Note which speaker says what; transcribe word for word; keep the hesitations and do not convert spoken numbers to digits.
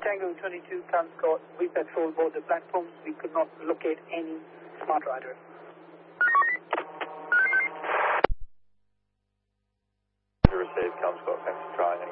Speaker 1: Tango twenty-two, Comscore. We patrolled both the platforms. We could not locate any smart rider.
Speaker 2: Received, Comscore. Thanks for trying.